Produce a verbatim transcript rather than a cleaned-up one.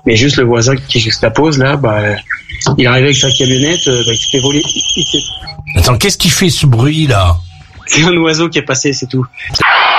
Mais juste le voisin qui juxtapose là, bah, il arrive avec sa camionnette, bah, il s'est fait voler. Il s'est... Attends, qu'est-ce qui fait ce bruit là? C'est un oiseau qui est passé, c'est tout.